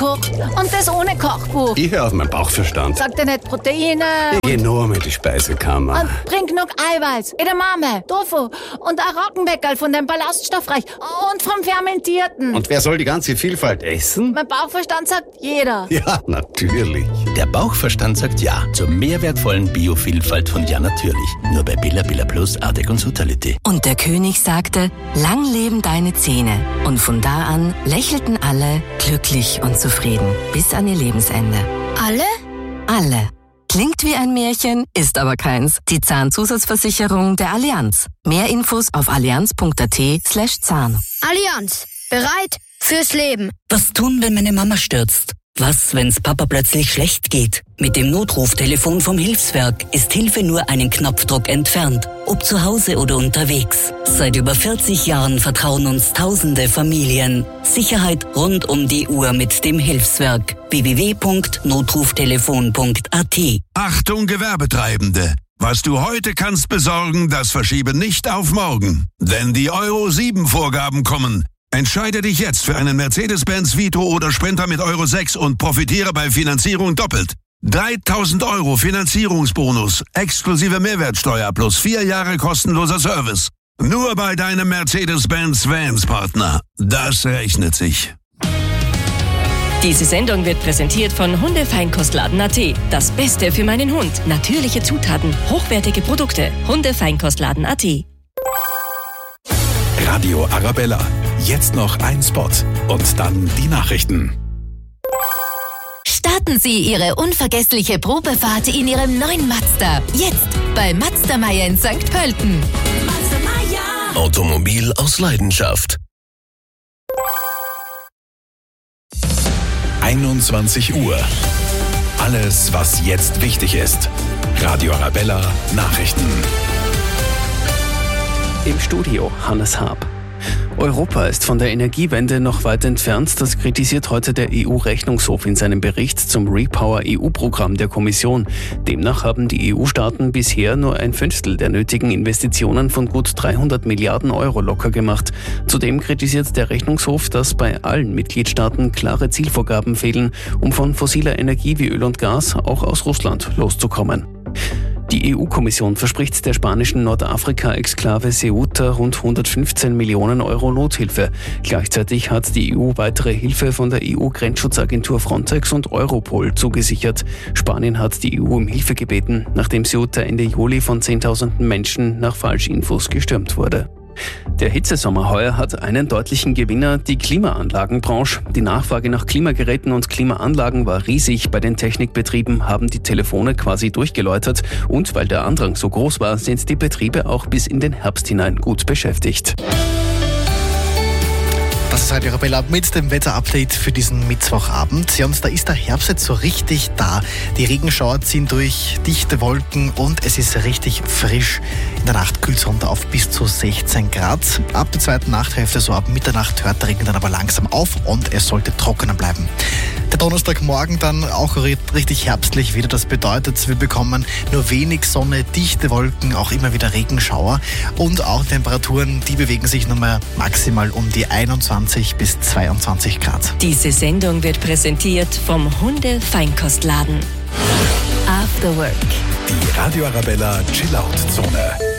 kocht. Und das ohne Kochbuch. Ich höre auf meinen Bauchverstand. Sagt er nicht Proteine? Ich gehe nur mit die Speisekammer. Und bring genug Eiweiß, Edamame, Tofu und ein Roggenweckerl von dem Ballaststoffreich und vom Fermentierten. Und wer soll die ganze Vielfalt essen? Mein Bauchverstand sagt jeder. Ja, natürlich. Der Bauchverstand sagt ja zur mehrwertvollen Biovielfalt von Ja Natürlich. Nur bei Billa Plus, Ardec und Sutality. Und der König sagte, lang leben deine Zähne. Und von da an lächelten alle glücklich und zufrieden bis an ihr Lebensende. Alle? Alle. Klingt wie ein Märchen, ist aber keins. Die Zahnzusatzversicherung der Allianz. Mehr Infos auf allianz.at/Zahn. Allianz. Bereit fürs Leben. Was tun, wenn meine Mama stürzt? Was, wenn's Papa plötzlich schlecht geht? Mit dem Notruftelefon vom Hilfswerk ist Hilfe nur einen Knopfdruck entfernt. Ob zu Hause oder unterwegs. Seit über 40 Jahren vertrauen uns tausende Familien. Sicherheit rund um die Uhr mit dem Hilfswerk. www.notruftelefon.at. Achtung Gewerbetreibende! Was du heute kannst besorgen, das verschiebe nicht auf morgen. Denn die Euro 7 Vorgaben kommen. Entscheide dich jetzt für einen Mercedes-Benz Vito oder Sprinter mit Euro 6 und profitiere bei Finanzierung doppelt. 3.000 Euro Finanzierungsbonus, exklusive Mehrwertsteuer plus 4 Jahre kostenloser Service. Nur bei deinem Mercedes-Benz Vans-Partner. Das rechnet sich. Diese Sendung wird präsentiert von Hundefeinkostladen.at. Das Beste für meinen Hund. Natürliche Zutaten, hochwertige Produkte. Hundefeinkostladen.at. Radio Arabella. Jetzt noch ein Spot. Und dann die Nachrichten. Starten Sie Ihre unvergessliche Probefahrt in Ihrem neuen Mazda. Jetzt bei Mazda Meier in St. Pölten. Mazda Meier. Automobil aus Leidenschaft. 21 Uhr. Alles, was jetzt wichtig ist. Radio Arabella Nachrichten. Im Studio Hannes Haab. Europa ist von der Energiewende noch weit entfernt. Das kritisiert heute der EU-Rechnungshof in seinem Bericht zum Repower-EU-Programm der Kommission. Demnach haben die EU-Staaten bisher nur ein Fünftel der nötigen Investitionen von gut 300 Milliarden Euro locker gemacht. Zudem kritisiert der Rechnungshof, dass bei allen Mitgliedstaaten klare Zielvorgaben fehlen, um von fossiler Energie wie Öl und Gas auch aus Russland loszukommen. Die EU-Kommission verspricht der spanischen Nordafrika-Exklave Ceuta rund 115 Millionen Euro Nothilfe. Gleichzeitig hat die EU weitere Hilfe von der EU-Grenzschutzagentur Frontex und Europol zugesichert. Spanien hat die EU um Hilfe gebeten, nachdem Ceuta Ende Juli von Zehntausenden Menschen nach Falschinfos gestürmt wurde. Der Hitzesommer heuer hat einen deutlichen Gewinner, die Klimaanlagenbranche. Die Nachfrage nach Klimageräten und Klimaanlagen war riesig. Bei den Technikbetrieben haben die Telefone quasi durchgeläutet. Und weil der Andrang so groß war, sind die Betriebe auch bis in den Herbst hinein gut beschäftigt. Das ist Radio Arabella mit dem Wetterupdate für diesen Mittwochabend. Ja, und da ist der Herbst jetzt so richtig da. Die Regenschauer ziehen durch, dichte Wolken und es ist richtig frisch. In der Nacht kühlt es runter auf bis zu 16 Grad. Ab der zweiten Nachthälfte, so ab Mitternacht, hört der Regen dann aber langsam auf und es sollte trockener bleiben. Der Donnerstagmorgen dann auch richtig herbstlich wieder. Das bedeutet, wir bekommen nur wenig Sonne, dichte Wolken, auch immer wieder Regenschauer. Und auch Temperaturen, die bewegen sich nochmal maximal um die 21 bis 22 Grad. Diese Sendung wird präsentiert vom Hundefeinkostladen. After Work. Die Radio Arabella Chill-Out-Zone.